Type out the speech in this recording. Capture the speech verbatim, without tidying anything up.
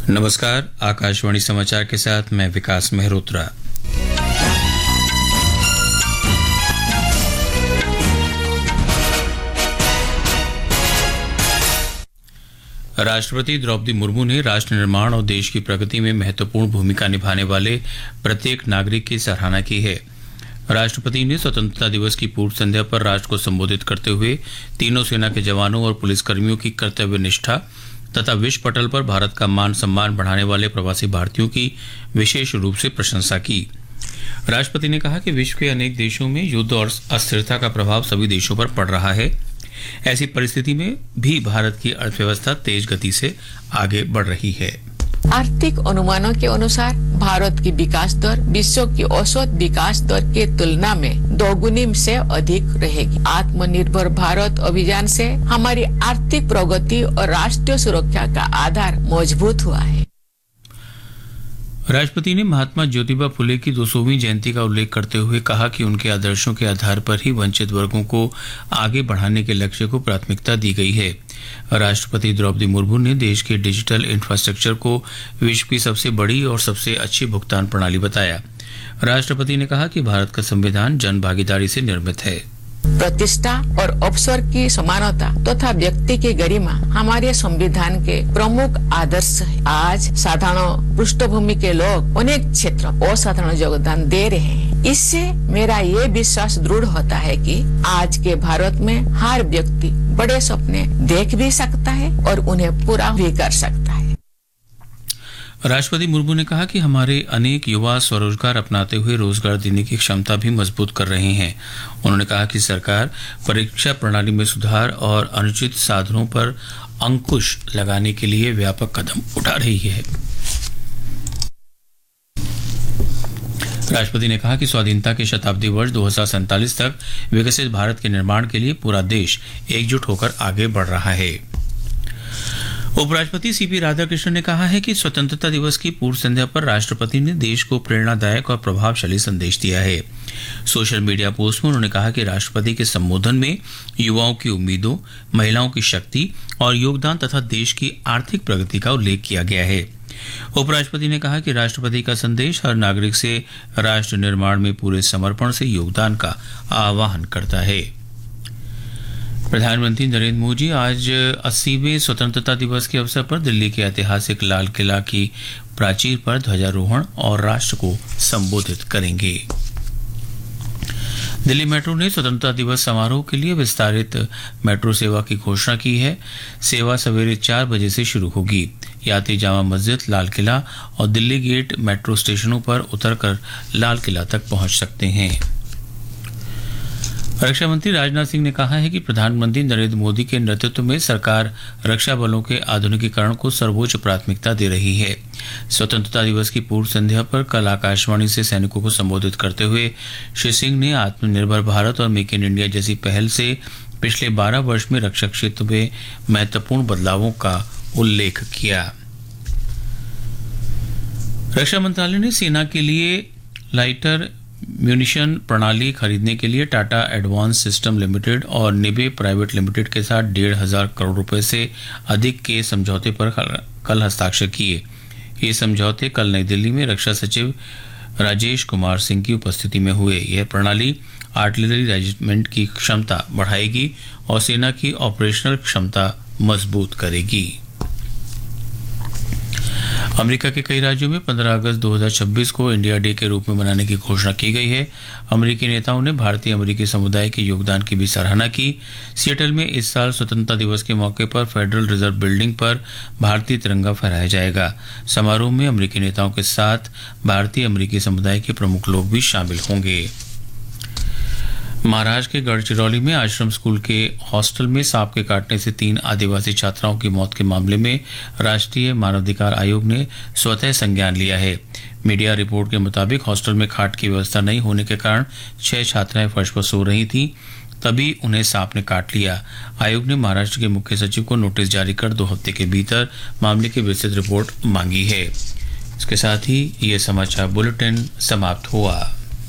नमस्कार, आकाशवाणी समाचार के साथ मैं विकास मेहरोत्रा। राष्ट्रपति द्रौपदी मुर्मू ने राष्ट्र निर्माण और देश की प्रगति में महत्वपूर्ण भूमिका निभाने वाले प्रत्येक नागरिक की सराहना की है। राष्ट्रपति ने स्वतंत्रता दिवस की पूर्व संध्या पर राष्ट्र को संबोधित करते हुए तीनों सेना के जवानों और पुलिसकर्मियों की कर्तव्य निष्ठा तथा विश्व पटल पर भारत का मान सम्मान बढ़ाने वाले प्रवासी भारतीयों की विशेष रूप से प्रशंसा की। राष्ट्रपति ने कहा कि विश्व के अनेक देशों में युद्ध और अस्थिरता का प्रभाव सभी देशों पर पड़ रहा है। ऐसी परिस्थिति में भी भारत की अर्थव्यवस्था तेज गति से आगे बढ़ रही है। आर्थिक अनुमानों के अनुसार भारत की विकास दर विश्व की औसत विकास दर के तुलना में दोगुनी से अधिक रहेगी। आत्मनिर्भर भारत अभियान से हमारी आर्थिक प्रगति और राष्ट्रीय सुरक्षा का आधार मजबूत हुआ है। राष्ट्रपति ने महात्मा ज्योतिबा फुले की दो सौवीं जयंती का उल्लेख करते हुए कहा कि उनके आदर्शों के आधार पर ही वंचित वर्गों को आगे बढ़ाने के लक्ष्य को प्राथमिकता दी गई है। राष्ट्रपति द्रौपदी मुर्मू ने देश के डिजिटल इंफ्रास्ट्रक्चर को विश्व की सबसे बड़ी और सबसे अच्छी भुगतान प्रणाली बताया। राष्ट्रपति ने कहा कि भारत का संविधान जन भागीदारी से निर्मित है। प्रतिष्ठा और अवसर की समानता तथा तो व्यक्ति की गरिमा हमारे संविधान के प्रमुख आदर्श है। आज साधारण पृष्ठभूमि के लोग अनेक क्षेत्र असाधारण योगदान दे रहे हैं। इससे मेरा ये विश्वास दृढ़ होता है कि आज के भारत में हर व्यक्ति बड़े सपने देख भी सकता है और उन्हें पूरा भी कर सकता है। राष्ट्रपति मुर्मू ने कहा कि हमारे अनेक युवा स्वरोजगार अपनाते हुए रोजगार देने की क्षमता भी मजबूत कर रहे हैं। उन्होंने कहा कि सरकार परीक्षा प्रणाली में सुधार और अनुचित साधनों पर अंकुश लगाने के लिए व्यापक कदम उठा रही है। राष्ट्रपति ने कहा कि स्वाधीनता के शताब्दी वर्ष दो हज़ार सैंतालीस तक विकसित भारत के निर्माण के लिए पूरा देश एकजुट होकर आगे बढ़ रहा है। उपराष्ट्रपति सीपी राधाकृष्णन ने कहा है कि स्वतंत्रता दिवस की पूर्व संध्या पर राष्ट्रपति ने देश को प्रेरणादायक और प्रभावशाली संदेश दिया है। सोशल मीडिया पोस्ट में उन्होंने कहा कि राष्ट्रपति के संबोधन में युवाओं की उम्मीदों, महिलाओं की शक्ति और योगदान तथा देश की आर्थिक प्रगति का उल्लेख किया गया है। उपराष्ट्रपति ने कहा कि राष्ट्रपति का संदेश हर नागरिक से राष्ट्र निर्माण में पूरे समर्पण से योगदान का आह्वान करता है। प्रधानमंत्री नरेंद्र मोदी आज अस्सीवें स्वतंत्रता दिवस के अवसर पर दिल्ली के ऐतिहासिक लाल किला की प्राचीर पर ध्वजारोहण और राष्ट्र को संबोधित करेंगे। दिल्ली मेट्रो ने स्वतंत्रता दिवस समारोह के लिए विस्तारित मेट्रो सेवा की घोषणा की है। सेवा सवेरे चार बजे से शुरू होगी। यात्री जामा मस्जिद, लाल किला और दिल्ली गेट मेट्रो स्टेशनों पर उतरकर लाल किला तक पहुंच सकते हैं। रक्षा मंत्री राजनाथ सिंह ने कहा है कि प्रधानमंत्री नरेंद्र मोदी के नेतृत्व में सरकार रक्षा बलों के आधुनिकीकरण को सर्वोच्च प्राथमिकता दे रही है। स्वतंत्रता दिवस की पूर्व संध्या पर कल आकाशवाणी से सैनिकों को संबोधित करते हुए श्री सिंह ने आत्मनिर्भर भारत और मेक इन इंडिया जैसी पहल से पिछले बारह वर्ष में रक्षा क्षेत्र में महत्वपूर्ण बदलावों का उल्लेख किया। रक्षा मंत्रालय ने सेना के लिए लाइटर म्यूनिशन प्रणाली खरीदने के लिए टाटा एडवांस सिस्टम लिमिटेड और निबे प्राइवेट लिमिटेड के साथ डेढ़ हजार करोड़ रुपए से अधिक के समझौते पर कल हस्ताक्षर किए। ये समझौते कल नई दिल्ली में रक्षा सचिव राजेश कुमार सिंह की उपस्थिति में हुए। यह प्रणाली आर्टिलरी रेजिमेंट की क्षमता बढ़ाएगी और सेना की ऑपरेशनल क्षमता मजबूत करेगी। अमेरिका के कई राज्यों में पंद्रह अगस्त दो हज़ार छब्बीस को इंडिया डे के रूप में मनाने की घोषणा की गई है। अमेरिकी नेताओं ने भारतीय अमेरिकी समुदाय के योगदान की भी सराहना की। सिएटल में इस साल स्वतंत्रता दिवस के मौके पर फेडरल रिजर्व बिल्डिंग पर भारतीय तिरंगा फहराया जाएगा। समारोह में अमेरिकी नेताओं के साथ भारतीय अमेरिकी समुदाय के प्रमुख लोग भी शामिल होंगे। महाराष्ट्र के गढ़चिरौली में आश्रम स्कूल के हॉस्टल में सांप के काटने से तीन आदिवासी छात्राओं की मौत के मामले में राष्ट्रीय मानवाधिकार आयोग ने स्वतः संज्ञान लिया है। मीडिया रिपोर्ट के मुताबिक हॉस्टल में खाट की व्यवस्था नहीं होने के कारण छह छात्राएं फर्श पर सो रही थीं, तभी उन्हें सांप ने काट लिया। आयोग ने महाराष्ट्र के मुख्य सचिव को नोटिस जारी कर दो हफ्ते के भीतर मामले की विस्तृत रिपोर्ट मांगी है। इसके साथ ही ये समाचार बुलेटिन समाप्त हुआ।